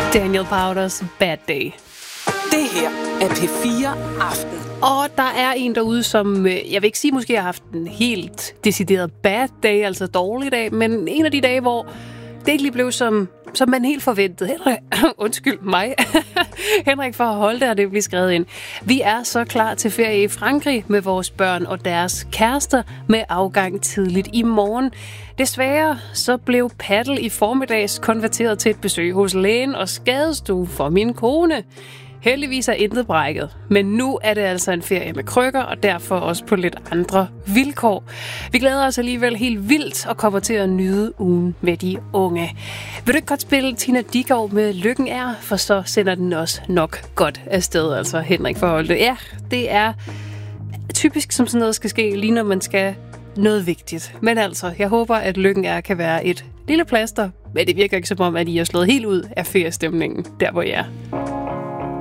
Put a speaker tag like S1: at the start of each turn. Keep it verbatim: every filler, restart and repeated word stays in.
S1: Daniel Powders Bad Day.
S2: Det her er P fire Aften.
S1: Og der er en derude, som, jeg vil ikke sige, måske har haft en helt decideret bad day, altså dårlig dag, men en af de dage, hvor det ikke lige blev, som, som man helt forventede. Henrik, undskyld mig, Henrik, for at holde det, og det bliver skrevet ind. Vi er så klar til ferie i Frankrig med vores børn og deres kærester med afgang tidligt i morgen. Desværre så blev paddle i formiddags konverteret til et besøg hos lægen og skadestue for min kone. Heldigvis er intet brækket, men nu er det altså en ferie med krykker, og derfor også på lidt andre vilkår. Vi glæder os alligevel helt vildt og kommer til at nyde ugen med de unge. Vil du ikke godt spille Tina Dickow med Lykken er, for så sender den også nok godt afsted, altså Henrik Forholte. Ja, det er typisk, som sådan noget skal ske, lige når man skal noget vigtigt. Men altså, jeg håber, at Lykken er kan være et lille plaster, men det virker ikke som om, at I er slået helt ud af feriestemningen, der hvor I er.